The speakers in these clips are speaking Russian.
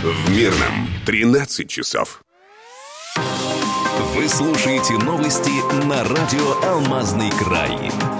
В Мирном 13 часов. Вы слушаете новости на радио «Алмазный край».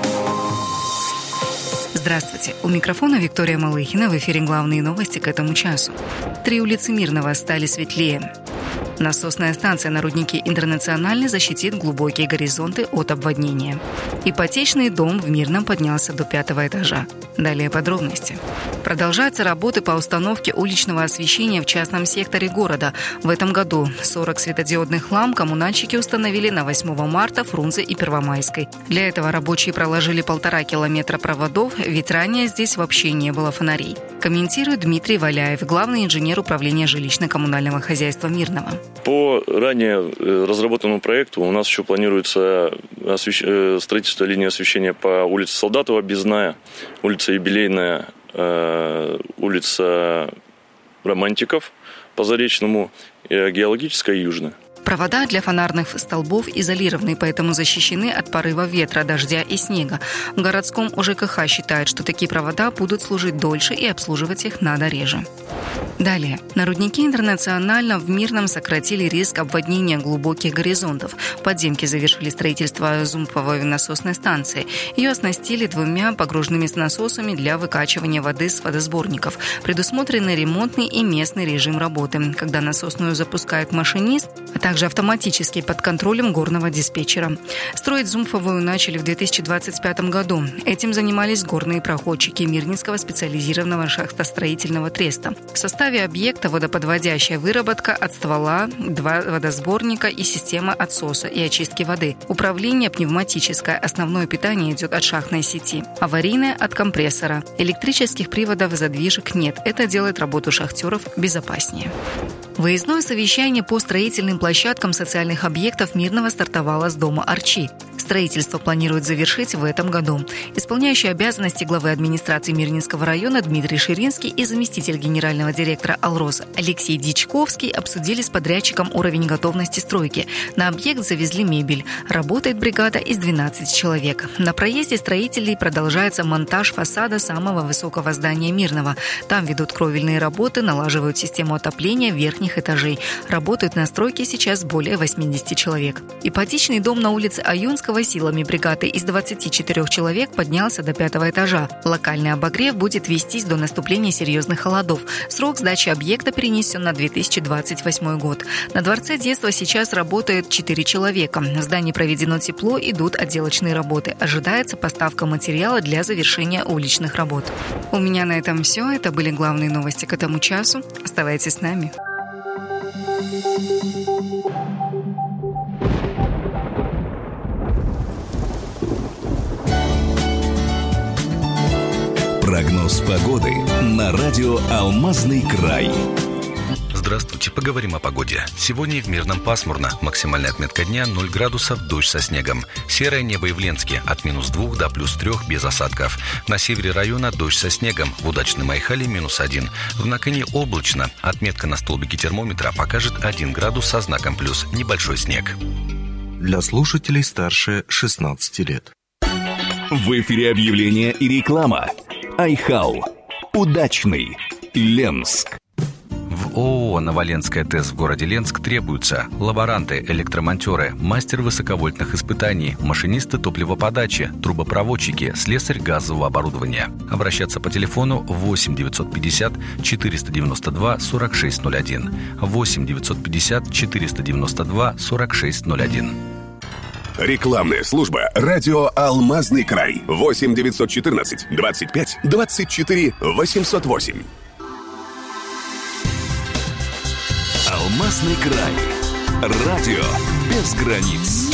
Здравствуйте. У микрофона Виктория Малыхина. В эфире главные новости к этому часу. 3 улицы Мирного стали светлее. Насосная станция на руднике «Интернациональный» защитит глубокие горизонты от обводнения. Ипотечный дом в Мирном поднялся до 5-го этажа. Далее подробности. Продолжаются работы по установке уличного освещения в частном секторе города. В этом году 40 светодиодных ламп коммунальщики установили на 8 марта, Фрунзе и Первомайской. Для этого рабочие проложили 1,5 километра проводов, ведь ранее здесь вообще не было фонарей. Комментирует Дмитрий Валяев, главный инженер управления жилищно-коммунального хозяйства Мирного. По ранее разработанному проекту у нас еще планируется строительство линии освещения по улице Солдатова, Безная, улица Юбилейная, улица Романтиков по Заречному, Геологическая и Южная. Провода для фонарных столбов изолированы, поэтому защищены от порыва ветра, дождя и снега. В городском ЖКХ считают, что такие провода будут служить дольше и обслуживать их надо реже. Далее. На руднике «Интернациональном» в Мирном сократили риск обводнения глубоких горизонтов. В подземке завершили строительство зумповой насосной станции. Ее оснастили 2 погружными насосами для выкачивания воды с водосборников. Предусмотрены ремонтный и местный режим работы, когда насосную запускает машинист, а также автоматически под контролем горного диспетчера. Строить зумповую начали в 2025 году. Этим занимались горные проходчики Мирнинского специализированного шахтостроительного треста. В составе объекта водоподводящая выработка от ствола, 2 водосборника и система отсоса и очистки воды. Управление пневматическое, основное питание идет от шахтной сети. Аварийное от компрессора. Электрических приводов задвижек нет. Это делает работу шахтеров безопаснее. Выездное совещание по строительным площадкам социальных объектов Мирного стартовало с дома Арчи. Строительство планируют завершить в этом году. Исполняющий обязанности главы администрации Мирнинского района Дмитрий Ширинский и заместитель генерального директора «Алроса» Алексей Дичковский обсудили с подрядчиком уровень готовности стройки. На объект завезли мебель. Работает бригада из 12 человек. На проезде строителей продолжается монтаж фасада самого высокого здания Мирного. Там ведут кровельные работы, налаживают систему отопления верхних этажей. Работают на стройке сейчас более 80 человек. Ипотечный дом на улице Аюнского силами бригады из 24 человек поднялся до 5-го этажа. Локальный обогрев будет вестись до наступления серьезных холодов. Срок сдачи объекта перенесен на 2028 год. На Дворце детства сейчас работает 4 человека. В здании проведено тепло, идут отделочные работы. Ожидается поставка материала для завершения уличных работ. У меня на этом все. Это были главные новости к этому часу. Оставайтесь с нами. Прогноз погоды на радио «Алмазный край». Здравствуйте, поговорим о погоде. Сегодня в Мирном пасмурно. Максимальная отметка дня 0 градусов, дождь со снегом. Серое небо и в Ленске от -2 до +3 без осадков. На севере района дождь со снегом. В Удачном Айхале -1. В Накане облачно. Отметка на столбике термометра покажет 1 градус со знаком плюс. Небольшой снег. Для слушателей старше 16 лет. В эфире объявления и реклама. Айхал. Удачный. Ленск. В ООО «Новоленская ТЭС» в городе Ленск требуются лаборанты, электромонтеры, мастер высоковольтных испытаний, машинисты топливоподачи, трубопроводчики, слесарь газового оборудования. Обращаться по телефону 8 950 492 4601. 8 950 492 4601. Рекламная служба «Радио Алмазный край». 8 914 25 24 808. «Алмазный край». Радио без границ.